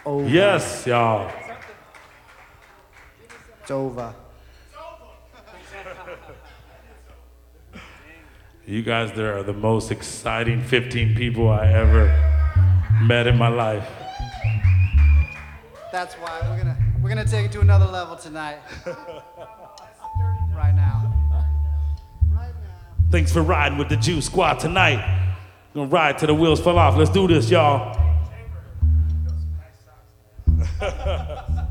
over. Yes, y'all. It's over. You guys, there are the most exciting 15 people I ever met in my life. That's why we're gonna take it to another level tonight. Right now. Thanks for riding with the Juice Squad tonight. Gonna ride till the wheels fall off. Let's do this, y'all.